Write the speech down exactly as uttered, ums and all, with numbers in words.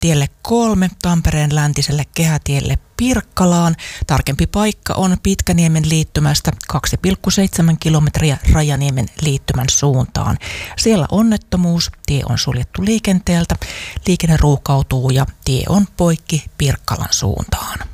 tielle kolme Tampereen läntiselle kehätielle Pirkkalaan. Tarkempi paikka on Pitkäniemen liittymästä kaksi pilkku seitsemän kilometriä Rajaniemen liittymän suuntaan. Siellä onnettomuus, tie on suljettu liikenteeltä, liikenne ruuhkautuu ja tie on poikki Pirkkalan suuntaan.